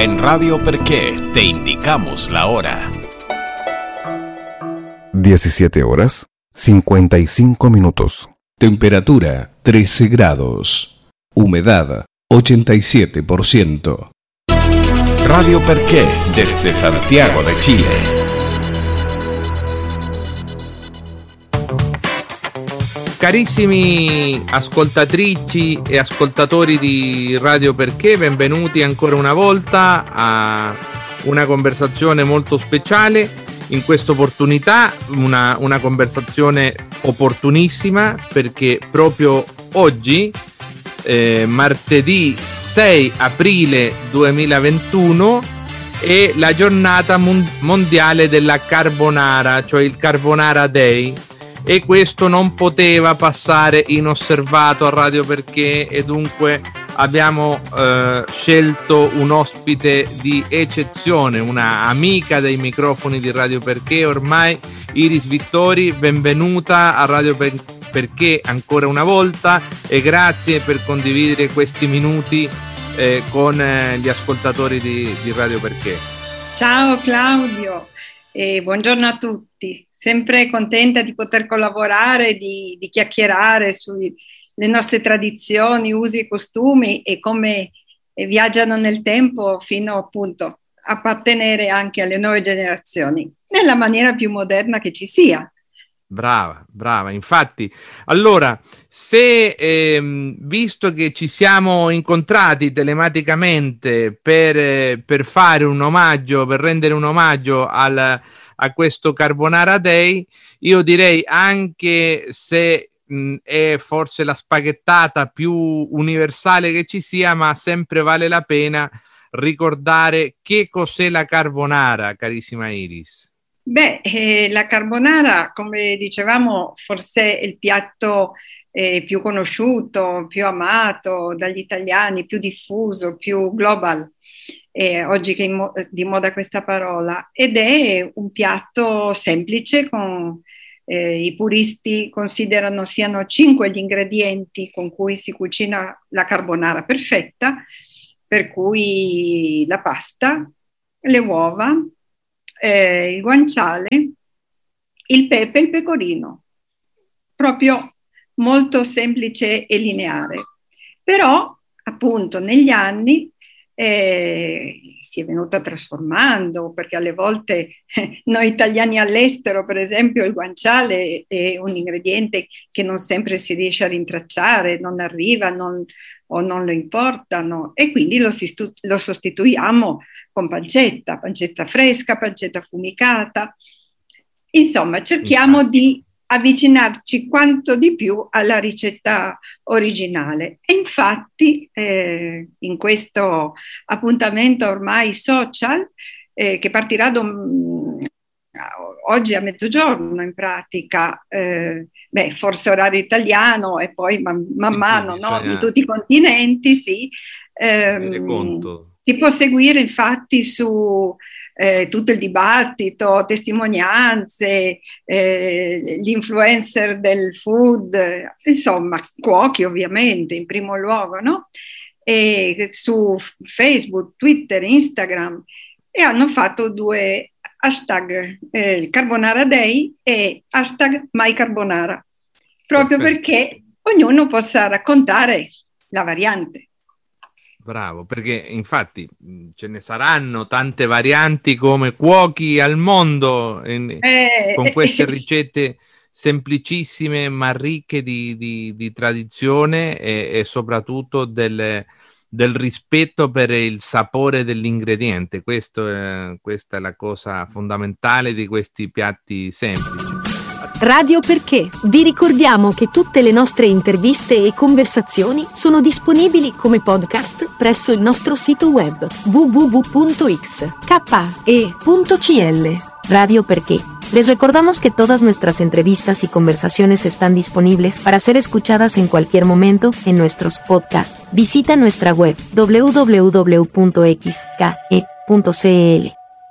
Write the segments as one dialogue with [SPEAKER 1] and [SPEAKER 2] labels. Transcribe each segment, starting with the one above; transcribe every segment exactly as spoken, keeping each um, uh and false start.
[SPEAKER 1] En Radio Perché te indicamos la hora.
[SPEAKER 2] diecisiete horas, cincuenta y cinco minutos.
[SPEAKER 3] Temperatura trece grados. Humedad ochenta y siete por ciento.
[SPEAKER 1] Radio Perché desde Santiago de Chile.
[SPEAKER 4] Carissimi ascoltatrici e ascoltatori di Radio Perché, benvenuti ancora una volta a una conversazione molto speciale. In questa opportunità una, una conversazione opportunissima, perché proprio oggi, eh, martedì sei aprile duemilaventuno, è la giornata mon- mondiale della carbonara, cioè il Carbonara Day. E questo non poteva passare inosservato a Radio Perché, e dunque abbiamo eh, scelto un ospite di eccezione, una amica dei microfoni di Radio Perché ormai, Iris Vittori. Benvenuta a Radio Perché ancora una volta e grazie per condividere questi minuti eh, con eh, gli ascoltatori di, di Radio Perché.
[SPEAKER 5] Ciao Claudio e buongiorno a tutti. Sempre contenta di poter collaborare, di, di chiacchierare sulle nostre tradizioni, usi e costumi e come viaggiano nel tempo fino appunto a appartenere anche alle nuove generazioni, nella maniera più moderna che ci sia.
[SPEAKER 4] Brava, brava. Infatti, allora, se ehm, visto che ci siamo incontrati telematicamente per, per fare un omaggio, per rendere un omaggio al a questo Carbonara Day, io direi, anche se mh, è forse la spaghettata più universale che ci sia, ma sempre vale la pena ricordare che cos'è la carbonara, carissima Iris.
[SPEAKER 5] Beh, eh, la carbonara, come dicevamo, forse è il piatto eh, più conosciuto, più amato dagli italiani, più diffuso, più global. Eh, oggi che è mo- di moda questa parola, ed è un piatto semplice con eh, i puristi considerano siano cinque gli ingredienti con cui si cucina la carbonara perfetta, per cui la pasta, le uova, eh, il guanciale, il pepe e il pecorino, proprio molto semplice e lineare. Però appunto negli anni Eh, si è venuta trasformando, perché alle volte eh, noi italiani all'estero, per esempio, il guanciale è un ingrediente che non sempre si riesce a rintracciare, non arriva non, o non lo importano, e quindi lo, sistu- lo sostituiamo con pancetta, pancetta fresca, pancetta affumicata. Insomma, cerchiamo Infatti. di avvicinarci quanto di più alla ricetta originale. E infatti eh, in questo appuntamento ormai social eh, che partirà dom- oggi a mezzogiorno in pratica, eh, beh, forse orario italiano e poi man, man sì, mano sì, no? in tutti i continenti, sì, ehm, si può seguire infatti su Eh, tutto il dibattito, testimonianze, eh, gli influencer del food, insomma, cuochi ovviamente in primo luogo, no? E su Facebook, Twitter, Instagram, e hanno fatto due hashtag, eh, il Carbonara Day e hashtag MyCarbonara, proprio Perfetto. Perché ognuno possa raccontare la variante.
[SPEAKER 4] Bravo, perché infatti ce ne saranno tante varianti come cuochi al mondo eh, eh, con queste ricette semplicissime ma ricche di, di, di tradizione e, e soprattutto del, del rispetto per il sapore dell'ingrediente. Questo è, questa è la cosa fondamentale di questi piatti semplici.
[SPEAKER 6] Radio Perché. Vi ricordiamo che tutte le nostre interviste e conversazioni sono disponibili come podcast presso il nostro sito web w w w punto x k e punto c l.
[SPEAKER 7] Radio Perché. Les recordamos que todas nuestras entrevistas y conversaciones están disponibles para ser escuchadas en cualquier momento en nuestros podcasts. Visita nuestra web w w w punto x k e punto c l.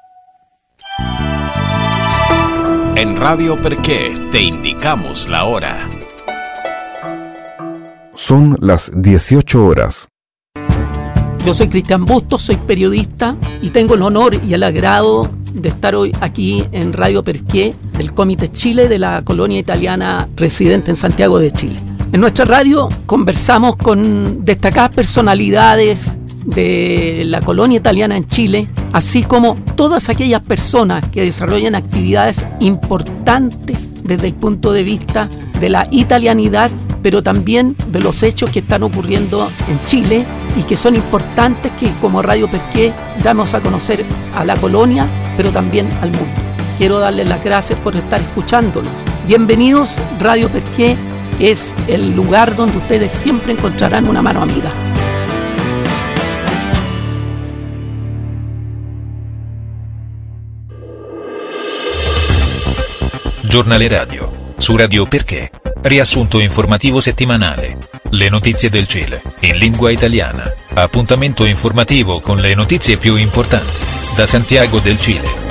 [SPEAKER 1] En Radio Perché te indicamos la hora.
[SPEAKER 2] Son las dieciocho horas,
[SPEAKER 8] Yo soy Cristian Bustos, soy periodista y tengo el honor y el agrado de estar hoy aquí en Radio Perqué del Comité Chile de la colonia italiana residente en Santiago de Chile. En nuestra radio conversamos con destacadas personalidades de la colonia italiana en Chile, así como todas aquellas personas que desarrollan actividades importantes desde el punto de vista de la italianidad, pero también de los hechos que están ocurriendo en Chile y que son importantes, que como Radio Perqué damos a conocer a la colonia, pero también al mundo. Quiero darles las gracias por estar escuchándonos. Bienvenidos. Radio Perqué es el lugar donde ustedes siempre encontrarán una mano amiga.
[SPEAKER 9] Giornale radio, su Radio Perché, riassunto informativo settimanale, le notizie del Cile, in lingua italiana, appuntamento informativo con le notizie più importanti, da Santiago del Cile.